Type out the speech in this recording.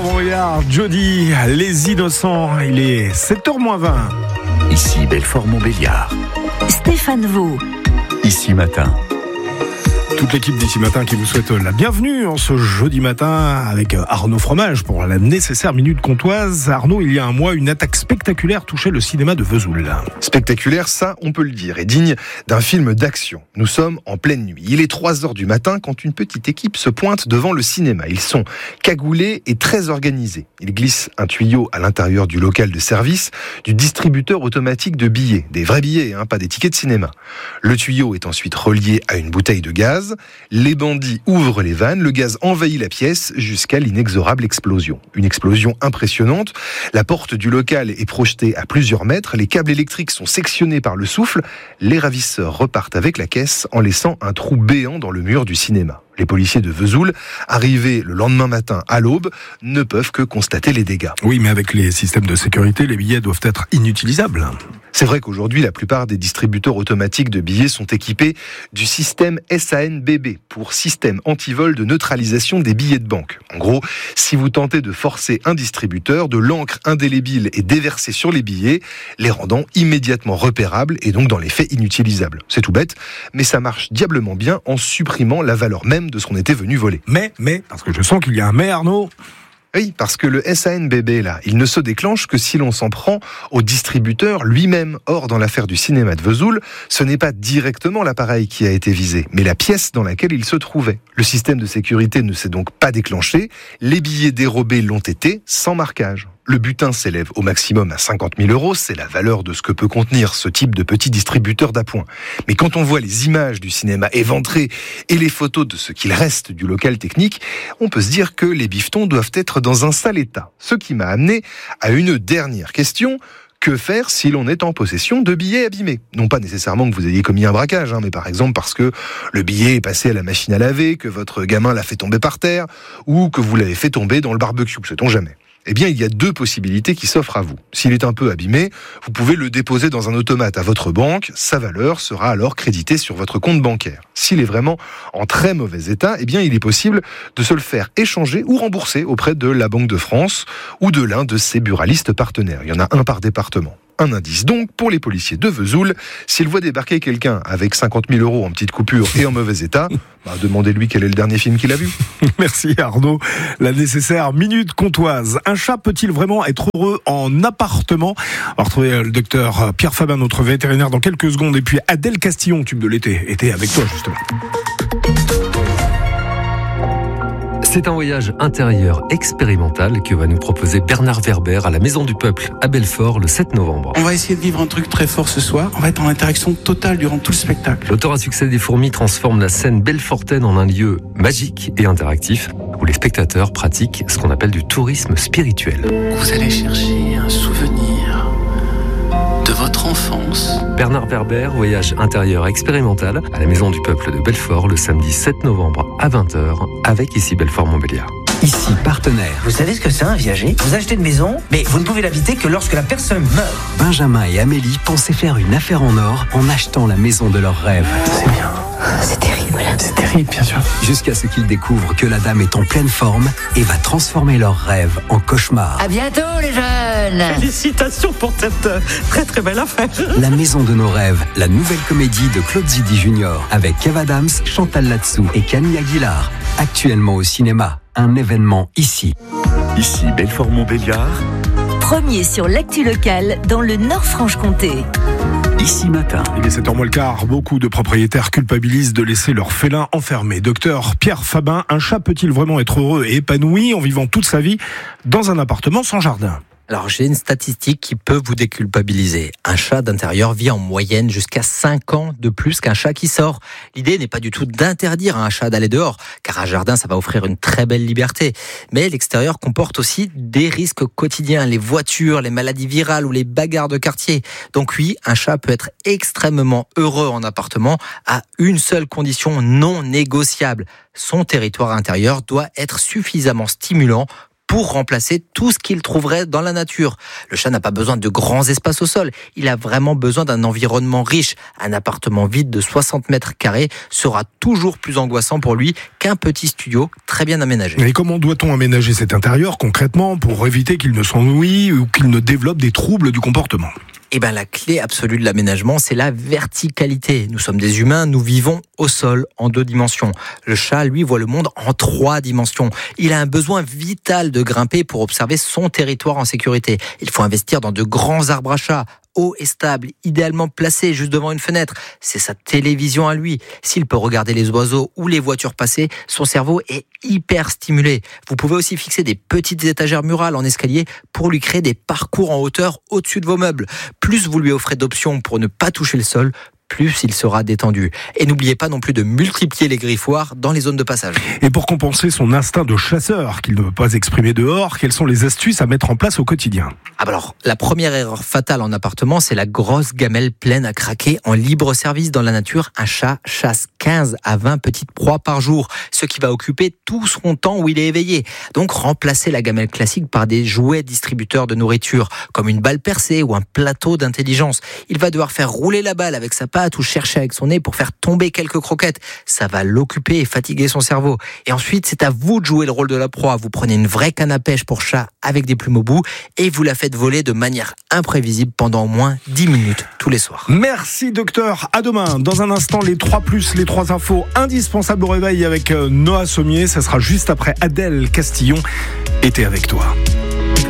Belfort-Montbéliard, Jody, les innocents, il est 7h-20. Ici Belfort-Montbéliard. Stéphane Vaux. Ici Matin. Toute l'équipe d'Ici Matin qui vous souhaite la bienvenue en ce jeudi matin avec Arnaud Fromage pour la nécessaire minute comtoise. Arnaud, il y a un mois, une attaque spectaculaire touchait le cinéma de Vesoul. Spectaculaire, ça, on peut le dire, et digne d'un film d'action. Nous sommes en pleine nuit. Il est 3h du matin quand une petite équipe se pointe devant le cinéma. Ils sont cagoulés et très organisés. Ils glissent un tuyau à l'intérieur du local de service du distributeur automatique de billets. Des vrais billets, pas des tickets de cinéma. Le tuyau est ensuite relié à une bouteille de gaz. Les bandits ouvrent les vannes, le gaz envahit la pièce jusqu'à l'inexorable explosion. Une explosion impressionnante. La porte du local est projetée à plusieurs mètres, les câbles électriques sont sectionnés par le souffle, les ravisseurs repartent avec la caisse en laissant un trou béant dans le mur du cinéma. Les policiers de Vesoul, arrivés le lendemain matin à l'aube, ne peuvent que constater les dégâts. Oui, mais avec les systèmes de sécurité, les billets doivent être inutilisables. C'est vrai qu'aujourd'hui, la plupart des distributeurs automatiques de billets sont équipés du système SANBB, pour système antivol de neutralisation des billets de banque. En gros, si vous tentez de forcer un distributeur, de l'encre indélébile est déversée sur les billets, les rendant immédiatement repérables et donc dans les faits inutilisables. C'est tout bête, mais ça marche diablement bien en supprimant la valeur même de ce qu'on était venu voler. Mais, parce que je sens qu'il y a un mais, Arnaud. Oui, parce que le SANBB, là, il ne se déclenche que si l'on s'en prend au distributeur lui-même. Or, dans l'affaire du cinéma de Vesoul, ce n'est pas directement l'appareil qui a été visé, mais la pièce dans laquelle il se trouvait. Le système de sécurité ne s'est donc pas déclenché. Les billets dérobés l'ont été, sans marquage. Le butin s'élève au maximum à 50 000 €, c'est la valeur de ce que peut contenir ce type de petit distributeur d'appoint. Mais quand on voit les images du cinéma éventré et les photos de ce qu'il reste du local technique, on peut se dire que les bifetons doivent être dans un sale état. Ce qui m'a amené à une dernière question. Que faire si l'on est en possession de billets abîmés ? Non pas nécessairement que vous ayez commis un braquage, mais par exemple parce que le billet est passé à la machine à laver, que votre gamin l'a fait tomber par terre, ou que vous l'avez fait tomber dans le barbecue, sait-on jamais. Eh bien, il y a deux possibilités qui s'offrent à vous. S'il est un peu abîmé, vous pouvez le déposer dans un automate à votre banque. Sa valeur sera alors créditée sur votre compte bancaire. S'il est vraiment en très mauvais état, eh bien, il est possible de se le faire échanger ou rembourser auprès de la Banque de France ou de l'un de ses buralistes partenaires. Il y en a un par département. Un indice donc pour les policiers de Vesoul. S'ils voient débarquer quelqu'un avec 50 000 € en petite coupure et en mauvais état, demandez-lui quel est le dernier film qu'il a vu. Merci Arnaud. La nécessaire minute comtoise. Un chat peut-il vraiment être heureux en appartement ? On va retrouver le docteur Pierre Fabin, notre vétérinaire, dans quelques secondes. Et puis Adèle Castillon, tube de l'été, était avec toi justement. C'est un voyage intérieur expérimental que va nous proposer Bernard Werber à la Maison du Peuple à Belfort le 7 novembre. On va essayer de vivre un truc très fort ce soir. On va être en interaction totale durant tout le spectacle. L'auteur à succès des Fourmis transforme la scène belfortaine en un lieu magique et interactif où les spectateurs pratiquent ce qu'on appelle du tourisme spirituel. Vous allez chercher un souvenir de votre enfance. Bernard Werber, voyage intérieur expérimental à la Maison du Peuple de Belfort le samedi 7 novembre à 20h avec Ici Belfort-Montbéliard. Ici partenaire. Vous savez ce que c'est un viager ? Vous achetez une maison, mais vous ne pouvez l'habiter que lorsque la personne meurt. Benjamin et Amélie pensaient faire une affaire en or en achetant la maison de leurs rêves. C'est bien. C'est terrible. C'est terrible, bien sûr. Jusqu'à ce qu'ils découvrent que la dame est en pleine forme et va transformer leurs rêves en cauchemars. À bientôt les jeunes. Félicitations pour cette très très belle affaire. La maison de nos rêves, la nouvelle comédie de Claude Zidi Junior avec Kev Adams, Chantal Latsou et Camille Aguilar. Actuellement au cinéma, un événement ici. Ici Belfort-Montbéliard. Premier sur l'actu locale dans le Nord-Franche-Comté. Ici Matin. Il est 7h moins. Beaucoup de propriétaires culpabilisent de laisser leurs félins enfermés. Docteur Pierre Fabin, un chat peut-il vraiment être heureux et épanoui en vivant toute sa vie dans un appartement sans jardin ? Alors, j'ai une statistique qui peut vous déculpabiliser. Un chat d'intérieur vit en moyenne jusqu'à 5 ans de plus qu'un chat qui sort. L'idée n'est pas du tout d'interdire à un chat d'aller dehors, car un jardin, ça va offrir une très belle liberté. Mais l'extérieur comporte aussi des risques quotidiens, les voitures, les maladies virales ou les bagarres de quartier. Donc oui, un chat peut être extrêmement heureux en appartement à une seule condition non négociable. Son territoire intérieur doit être suffisamment stimulant pour remplacer tout ce qu'il trouverait dans la nature. Le chat n'a pas besoin de grands espaces au sol. Il a vraiment besoin d'un environnement riche. Un appartement vide de 60 mètres carrés sera toujours plus angoissant pour lui qu'un petit studio très bien aménagé. Et comment doit-on aménager cet intérieur concrètement pour éviter qu'il ne s'ennuie ou qu'il ne développe des troubles du comportement ? Eh ben, la clé absolue de l'aménagement, c'est la verticalité. Nous sommes des humains, nous vivons au sol en 2 dimensions. Le chat, lui, voit le monde en 3 dimensions. Il a un besoin vital de grimper pour observer son territoire en sécurité. Il faut investir dans de grands arbres à chat, haut et stable, idéalement placé juste devant une fenêtre. C'est sa télévision à lui. S'il peut regarder les oiseaux ou les voitures passer, son cerveau est hyper stimulé. Vous pouvez aussi fixer des petites étagères murales en escalier pour lui créer des parcours en hauteur au-dessus de vos meubles. Plus vous lui offrez d'options pour ne pas toucher le sol, plus il sera détendu. Et n'oubliez pas non plus de multiplier les griffoirs dans les zones de passage. Et pour compenser son instinct de chasseur qu'il ne peut pas exprimer dehors, quelles sont les astuces à mettre en place au quotidien ? Alors, la première erreur fatale en appartement, c'est la grosse gamelle pleine à craquer en libre service dans la nature. Un chat chasse 15 à 20 petites proies par jour, ce qui va occuper tout son temps où il est éveillé. Donc, remplacez la gamelle classique par des jouets distributeurs de nourriture, comme une balle percée ou un plateau d'intelligence. Il va devoir faire rouler la balle avec sa patte ou chercher avec son nez pour faire tomber quelques croquettes. Ça va l'occuper et fatiguer son cerveau. Et ensuite, c'est à vous de jouer le rôle de la proie. Vous prenez une vraie canne à pêche pour chat avec des plumes au bout et vous la faites voler de manière imprévisible pendant au moins 10 minutes tous les soirs. Merci docteur, à demain. Dans un instant, les 3+, les 3 infos indispensables au réveil avec Noah Sommier. Ça sera juste après Adèle Castillon. Été avec toi.